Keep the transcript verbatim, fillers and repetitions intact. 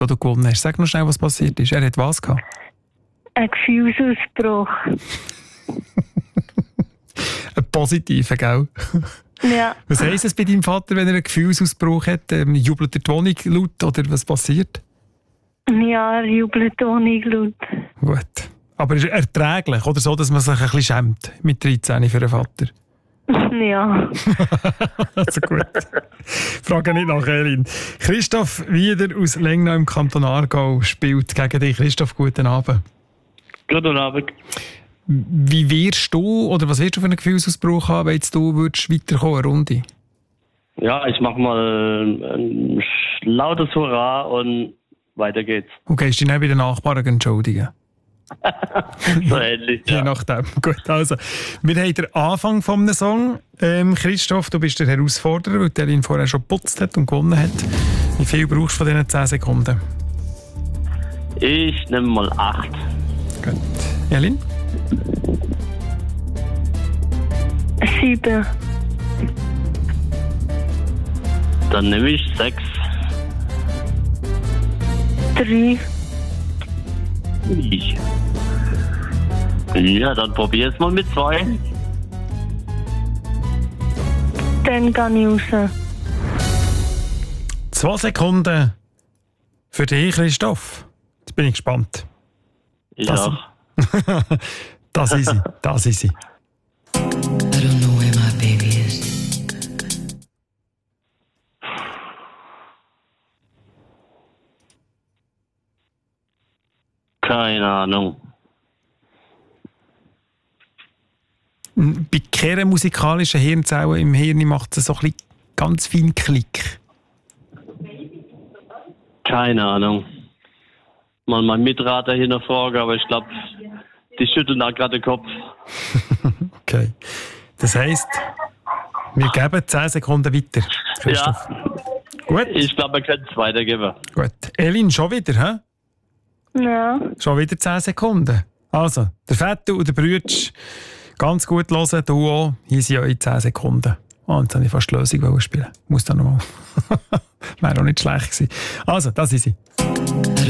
wo du gewonnen hast. Sag noch schnell, was passiert ist. Er hat was gehabt? Ein Gefühlsausbruch. Ein positiver, gell? Ja. Was heisst es bei deinem Vater, wenn er einen Gefühlsausbruch hat? Ähm, jubelt er die Wohnung laut oder was passiert? Ja, er jubelt ohne laut. Gut. Aber ist er erträglich oder so, dass man sich ein bisschen schämt mit dreizehn für einen Vater? Ja. Also gut. Frage nicht nach Elin. Christoph Wieder aus Lengnau im Kanton Aargau spielt gegen dich. Christoph, guten Abend. Guten Abend. Wie wirst du, oder was wirst du für einen Gefühlsausbruch haben, wenn jetzt du würdest weiterkommen, eine Runde? Ja, ich mach mal ein lautes Hurra und weiter geht's. Okay, ist dich nicht bei den Nachbarn entschuldigen? So ähnlich, Je ja. nachdem. Gut, also. Wir haben den Anfang von einem Song. Ähm, Christoph, du bist der Herausforderer, weil der ihn vorher schon geputzt hat und gewonnen hat. Wie viel brauchst du von diesen zehn Sekunden? Ich nehme mal acht. Gut. Elin? Sieben. Dann nehme ich sechs. Drei. Ich. Ja, dann probier es mal mit zwei. Dann gehe ich raus. Zwei Sekunden für dich, Christoph. Jetzt bin ich gespannt. Ja. Das ist sie. Das ist sie. I don't know where my baby is. Keine Ahnung. Bei keiner musikalischen Hirnzelle im Hirn macht es so ein bisschen ganz fein Klick. Keine Ahnung. Mal mein Mitrater hier noch fragen, aber ich glaube, die schütteln da gerade den Kopf. Okay. Das heisst, wir geben zehn Sekunden weiter. Christoph. Ja. Gut. Ich glaube, wir können es weitergeben. Gut. Elin, schon wieder, hä? Ja. Schon wieder zehn Sekunden. Also, der Vettel und der Brütsch, ganz gut hören, du auch. Hier sind eure zehn Sekunden. Oh, jetzt habe ich fast die Lösung spielen. Muss da nochmal. Wäre auch nicht schlecht gewesen. Also, das ist sie.